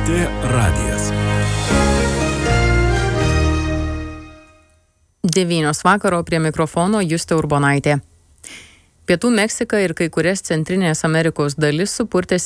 LRT radijas. 9 vakaro prie mikrofono Justė Urbonaitė. Pietų Meksika ir kai kurias Centrinės Amerikos dalis supurtė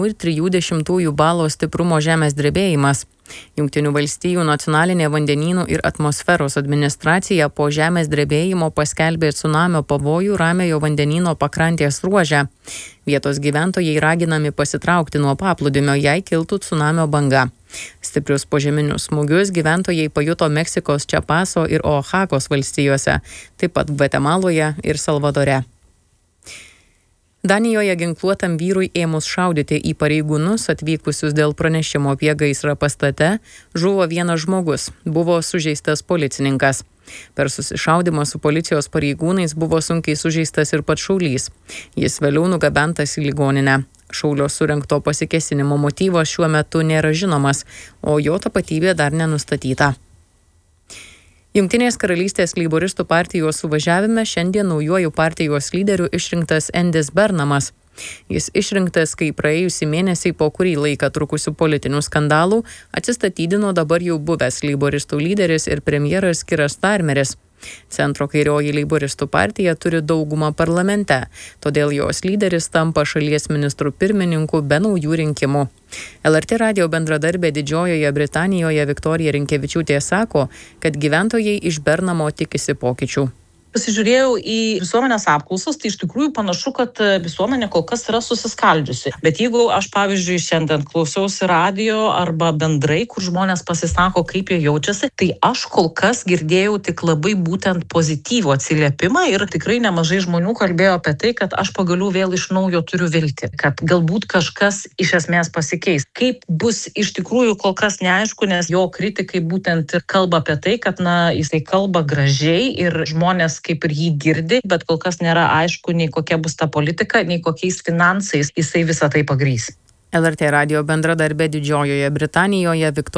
7,3 balo stiprumo žemės drebėjimas. Jungtinių valstijų nacionalinė vandenynų ir atmosferos administracija po žemės drebėjimo paskelbė cunamio pavojų Ramiojo vandenyno pakrantės ruože. Vietos gyventojai raginami pasitraukti nuo paplūdimio, jei kiltų cunamio banga. Stiprius požeminius smūgius gyventojai pajuto Meksikos Čiapaso ir Oaxakos valstijose, taip pat Gvatemaloje ir Salvadore. Danijoje ginkluotam vyrui ėmus šaudyti į pareigūnus atvykusius dėl pranešimo apie gaisrą pastate, žuvo vienas žmogus, buvo sužeistas policininkas. Per susišaudimą su policijos pareigūnais buvo sunkiai sužeistas ir pats šaulys. Jis vėliau nugabentas į ligoninę. Šaulio surengto pasikėsinimo motyvas šiuo metu nėra žinomas, o jo tapatybė dar nenustatyta. Jungtinės karalystės leiboristų partijos suvažiavime šiandien naujuoju partijos lyderiu išrinktas Endis Bernamas. Jis išrinktas, kai praėjusį mėnesį po kurį laiką trukusių politinių skandalų atsistatydino dabar jau buvęs leiboristų lyderis ir premjeras Kiras Starmeris. Centro kairioji leiboristų partija turi daugumą parlamente, todėl jos lyderis tampa šalies ministrų pirmininku be naujų rinkimų. LRT radijo bendradarbė Didžiojoje Britanijoje Viktorija Rinkevičiūtė sako, kad gyventojai iš Bernamo tikisi pokyčių. Pasižiūrėjau į visuomenės apklausas, tai iš tikrųjų panašu, kad visuomenė kol kas yra susiskaldžiusi. Bet jeigu aš, pavyzdžiui, šiandien klausiausi radijo arba bendrai, kur žmonės pasisako, kaip jie jaučiasi, tai aš kol kas girdėjau tik labai būtent pozityvų atsiliepimą ir tikrai nemažai žmonių kalbėjo apie tai, kad aš pagaliau vėl iš naujo turiu viltį, kad galbūt kažkas iš esmės pasikeis. Kaip bus iš tikrųjų kol kas neaišku, nes jo kritikai būtent kalba apie tai, kad jisai kalba gražiai ir žmonės kaip ir jį girdi, bet kol kas nėra aišku, nei kokia bus ta politika, nei kokiais finansais jisai visą tai pagrys. LRT radijo bendradarbė Didžiojoje Britanijoje Viktorija